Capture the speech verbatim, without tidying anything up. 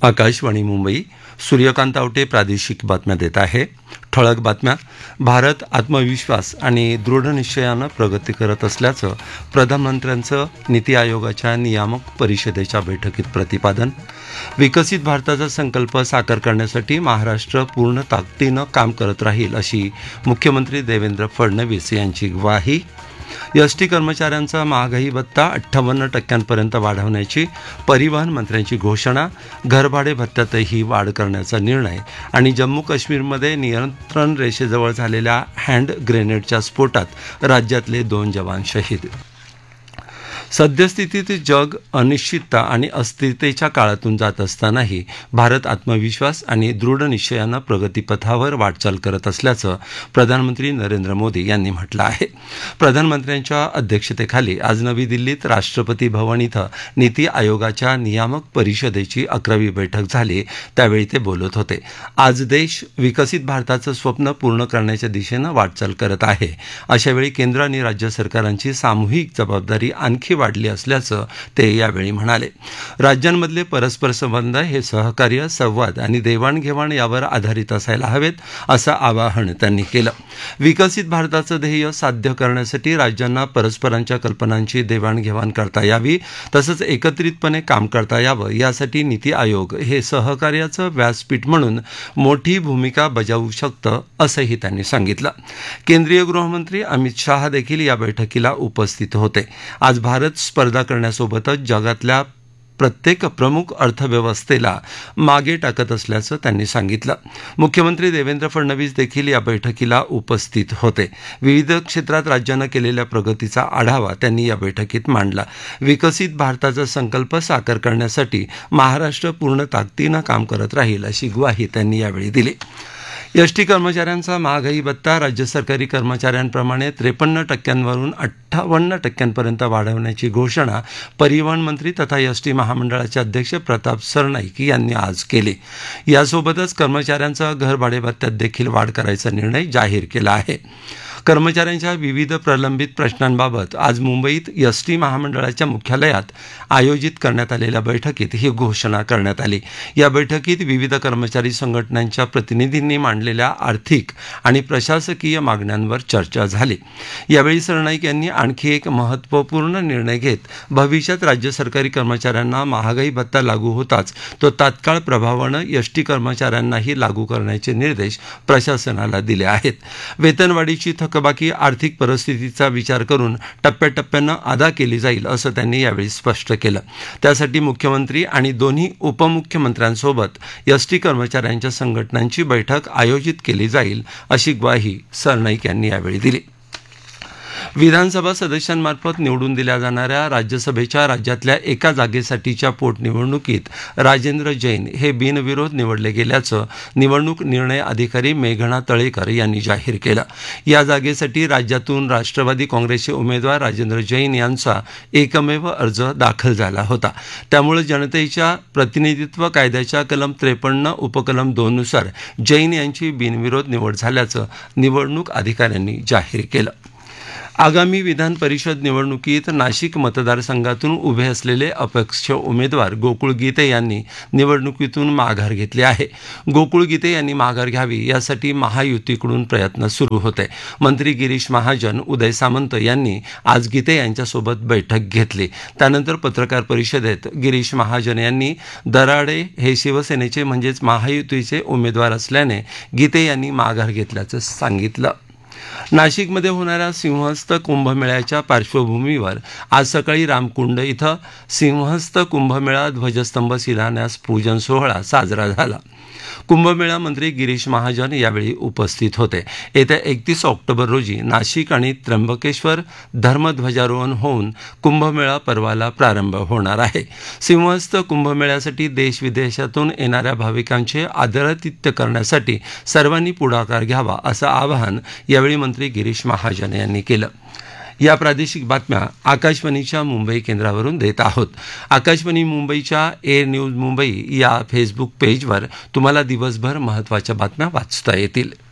आकाशवाणी मुंबई. सूर्यकांत आवटे प्रादेशिक बातम्या देत आहे. ठळक बातम्या. भारत आत्मविश्वास आणि दृढनिश्चयानं प्रगती करत असल्याचं प्रधानमंत्र्यांचं नीती आयोगाच्या नियामक परिषदेच्या बैठकीत प्रतिपादन. विकसित भारताचा संकल्प साकार करण्यासाठी महाराष्ट्र पूर्ण ताकदीनं काम करत राहील अशी मुख्यमंत्री देवेंद्र फडणवीस यांची ग्वाही. एसटी कर्मचाऱ्यांचा महागाई भत्ता अठ्ठावन्न टक्क्यांपर्यंत वाढवण्याची परिवहन मंत्र्यांची घोषणा. घरभाडे भत्त्यातही वाढ करण्याचा निर्णय. आणि जम्मू काश्मीरमध्ये नियंत्रण रेषेजवळ झालेल्या हँड ग्रेनेडच्या स्फोटात राज्यातले दोन जवान शहीद. सद्यस्थितीत जग अनिश्चितता आणि अस्थिरतेच्या काळातून जात असतानाही भारत आत्मविश्वास आणि दृढनिश्चयानं प्रगतीपथावर वाटचाल करत असल्याचं प्रधानमंत्री नरेंद्र मोदी यांनी म्हटलं आहे. प्रधानमंत्र्यांच्या अध्यक्षतेखाली आज नवी दिल्लीत राष्ट्रपती भवन इथं नीती आयोगाच्या नियामक परिषदेची अकरावी बैठक झाली. त्यावेळी ते बोलत होते. आज देश विकसित भारताचं स्वप्न पूर्ण करण्याच्या दिशेनं वाटचाल करत आहे. अशावेळी केंद्र आणि राज्य सरकारांची सामूहिक जबाबदारी आणखी वाढली असल्याचं ते यावेळी म्हणाले. राज्यांमधले परस्पर संबंध हे सहकार्य, संवाद आणि देवाणघेवाण यावर आधारित असायला हवेत असं आवाहन त्यांनी केलं. विकसित भारताचं ध्येय साध्य करण्यासाठी राज्यांना परस्परांच्या कल्पनांची देवाणघेवाण करता यावी, तसंच एकत्रितपणे काम करता यावं यासाठी नीती आयोग हे सहकार्याचं व्यासपीठ म्हणून मोठी भूमिका बजावू शकतं असंही त्यांनी सांगितलं. केंद्रीय गृहमंत्री अमित शाह देखील या बैठकीला उपस्थित होते. आज भारत स्पर्धा करण्यासोबतच जगातल्या प्रत्येक प्रमुख अर्थव्यवस्थेला मागे टाकत असल्याचं त्यांनी सांगितलं. मुख्यमंत्री देवेंद्र फडणवीस देखील या बैठकीला उपस्थित होते. विविध क्षेत्रात राज्यानं केलेल्या प्रगतीचा आढावा त्यांनी या बैठकीत मांडला. विकसित भारताचा संकल्प साकार करण्यासाठी महाराष्ट्र पूर्ण ताकदीनं काम करत राहील अशी ग्वाही त्यांनी यावेळी दिली. एसटी कर्मचाऱ्यांचा महागाई भत्ता राज्य सरकारी कर्मचाऱ्यांप्रमाणे त्रेपन्न टक्क्यांवरून अठ्ठावन्न टक्क्यांपर्यंत वाढवण्याची घोषणा परिवहन मंत्री तथा एसटी महामंडळाचे अध्यक्ष प्रताप सरनाईक यांनी आज केली. यासोबतच कर्मचाऱ्यांचा घरभाडे भत्त्यात देखील वाढ करायचा निर्णय जाहीर केला आहे. कर्मचाऱ्यांच्या विविध प्रलंबित प्रश्नांबाबत आज मुंबईत एसटी महामंडळाच्या मुख्यालयात आयोजित करण्यात आलेल्या बैठकीत ही घोषणा करण्यात आली. या बैठकीत विविध कर्मचारी संघटनांच्या प्रतिनिधींनी मांडलेल्या आर्थिक आणि प्रशासकीय मागण्यांवर चर्चा झाली. यावेळी सरनाईक यांनी आणखी एक महत्त्वपूर्ण निर्णय घेत भविष्यात राज्य सरकारी कर्मचाऱ्यांना महागाई भत्ता लागू होताच तो तात्काळ प्रभावानं एसटी कर्मचाऱ्यांनाही लागू करण्याचे निर्देश प्रशासनाला दिले आहेत. वेतनवाढीची थकबाकी आर्थिक परिस्थितीचा विचार करून टप्प्याटप्प्यानं अदा केली जाईल असं त्यांनी यावेळी स्पष्ट केलं. त्यासाठी मुख्यमंत्री आणि दोन्ही उपमुख्यमंत्र्यांसोबत एसटी कर्मचाऱ्यांच्या संघटनांची बैठक आयोजित केली जाईल अशी ग्वाही सरनाईक यांनी यावेळी दिली. विधानसभा सदस्यांमार्फत निवडून दिल्या जाणाऱ्या राज्यसभेच्या राज्यातल्या एका जागेसाठीच्या पोटनिवडणुकीत राजेंद्र जैन हे बिनविरोध निवडले गेल्याचं निवडणूक निर्णय अधिकारी मेघना तळेकर यांनी जाहीर केलं. या जागेसाठी राज्यातून राष्ट्रवादी काँग्रेसचे उमेदवार राजेंद्र जैन यांचा एकमेव अर्ज दाखल झाला होता. त्यामुळे जनतेच्या प्रतिनिधित्व कायद्याच्या कलम त्रेपन्न उपकलम दोन नुसार जैन यांची बिनविरोध निवड झाल्याचं निवडणूक अधिकाऱ्यांनी जाहीर केलं. आगामी विधान परिषद निवडणुकीत नाशिक मतदारसंघातून उभे असलेले अपक्ष उमेदवार गोकुळ गीते यांनी निवडणुकीतून माघार घेतली आहे. गोकुळ गीते यांनी माघार घ्यावी यासाठी महायुतीकडून प्रयत्न सुरू होते. मंत्री गिरीश महाजन, उदय सामंत यांनी आज गीते यांच्यासोबत बैठक घेतली. त्यानंतर पत्रकार परिषदेत गिरीश महाजन यांनी दराडे हे शिवसेनेचे म्हणजेच महायुतीचे उमेदवार असल्याने गीते यांनी माघार घेतल्याचं सांगितलं. नाशिकमध्ये होणाऱ्या सिंहस्थ कुंभमेळ्याच्या पार्श्वभूमीवर आज सकाळी रामकुंड इथं सिंहस्थ कुंभमेळा ध्वजस्तंभ शिलान्यास पूजन सोहळा साजरा झाला. कुंभमेळा मंत्री गिरीश महाजन यावेळी उपस्थित होते. येत्या एकतीस ऑक्टोबर रोजी नाशिक आणि त्र्यंबकेश्वर धर्मध्वजारोहण होऊन कुंभमेळा पर्वाला प्रारंभ होणार आहे. सिंहस्थ कुंभमेळ्यासाठी देश विदेशातून येणाऱ्या भाविकांचे आदरातिथ्य करण्यासाठी सर्वांनी पुढाकार घ्यावा असं आवाहन यावेळी मंत्री गिरीश महाजन यांनी केलं. या प्रादेशिक बातम्या आकाशवाणीच्या मुंबई केंद्रावरून देत आहोत. आकाशवाणी मुंबईच्या एअर न्यूज मुंबई या फेसबुक पेजवर तुम्हाला दिवसभर महत्त्वाच्या बातम्या वाचता येतील.